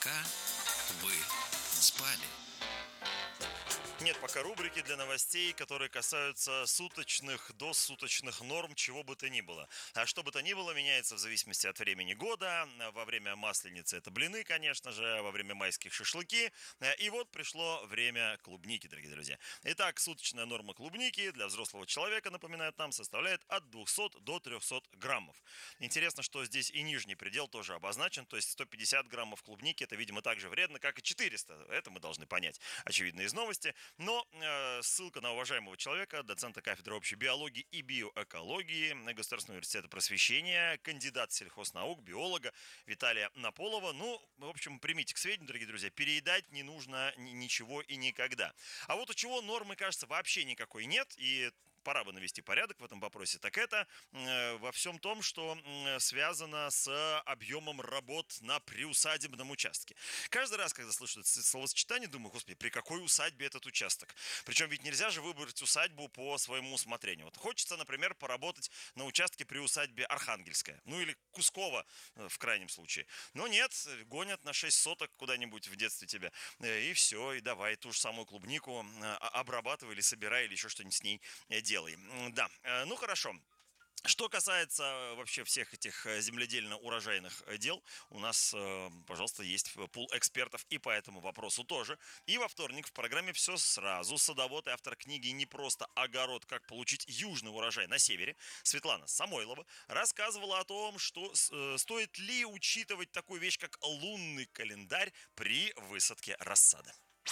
Пока вы спали. Нет пока рубрики для новостей, которые касаются суточных, досуточных норм, чего бы то ни было. А что бы то ни было, меняется в зависимости от времени года. Во время Масленицы это блины, конечно же, во время майских шашлыки. И вот пришло время клубники, дорогие друзья. Итак, суточная норма клубники для взрослого человека, напоминает нам, составляет от 200 до 300 граммов. Интересно, что здесь и нижний предел тоже обозначен, то есть 150 граммов клубники, это, видимо, так же вредно, как и 400. Это мы должны понять, очевидно, из новости. Но ссылка на уважаемого человека, доцента кафедры общей биологии и биоэкологии Государственного университета просвещения, кандидат сельхознаук, биолога Виталия Наполова. Ну, в общем, примите к сведению, дорогие друзья, переедать не нужно ничего и никогда. А вот у чего нормы, кажется, вообще никакой нет, и пора бы навести порядок в этом вопросе, так это во всем том, что связано с объемом работ на приусадебном участке. Каждый раз, когда слышу это словосочетание, думаю, господи, при какой усадьбе этот участок? Причем ведь нельзя же выбрать усадьбу по своему усмотрению. Вот хочется, например, поработать на участке при усадьбе Архангельская, ну или Кусково в крайнем случае. Но нет, гонят на 6 соток куда-нибудь в детстве тебя, и все, и давай ту же самую клубнику обрабатывай или собирай, или еще что-нибудь с ней делай. Да, ну хорошо. Что касается вообще всех этих земледельно-урожайных дел, у нас, пожалуйста, есть пул экспертов и по этому вопросу тоже. И во вторник в программе «Все сразу» садовод и автор книги «Не просто огород. Как получить южный урожай на севере» Светлана Самойлова рассказывала о том, что стоит ли учитывать такую вещь, как лунный календарь при высадке рассады.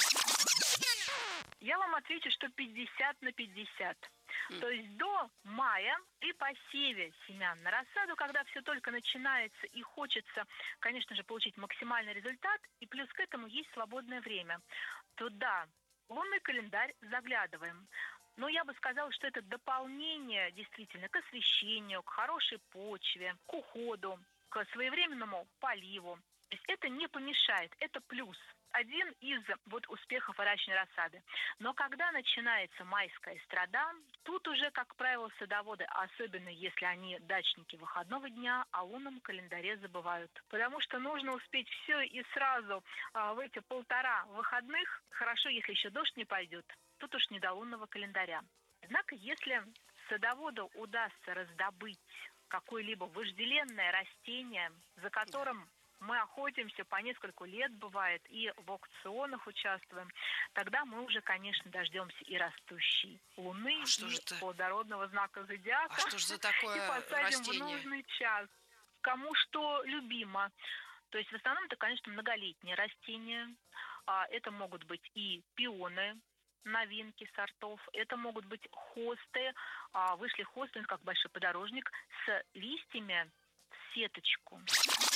Я вам отвечу, что 50 на 50. То есть до мая при посеве семян на рассаду, когда все только начинается и хочется, конечно же, получить максимальный результат, и плюс к этому есть свободное время, то да, лунный календарь заглядываем. Но я бы сказала, что это дополнение действительно к освещению, к хорошей почве, к уходу, к своевременному поливу. То есть это не помешает, это плюс. Один из успехов выращивания рассады. Но когда начинается майская страда, тут уже, как правило, садоводы, особенно если они дачники выходного дня, о лунном календаре забывают. Потому что нужно успеть все и сразу в эти 1,5 выходных, хорошо, если еще дождь не пойдет, тут уж не до лунного календаря. Однако, если садоводу удастся раздобыть какое-либо вожделенное растение, за которым мы охотимся по несколько лет, бывает, и в аукционах участвуем, тогда мы уже, конечно, дождемся и растущей луны, и плодородного знака зодиака. А что же за такое и посадим растение? в нужный час. Кому что любимо. То есть в основном это, конечно, многолетние растения. Это могут быть и пионы, новинки сортов. Это могут быть хосты. Вышли хосты, как большой подорожник, с листьями в сеточку.